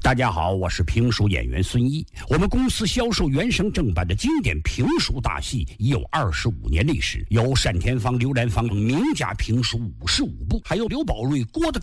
大家好，我是评书演员孙一。我们公司销售原声正版的经典评书大戏已有25年历史，有单田芳、刘兰芳名家评书55部，还有刘宝瑞、郭德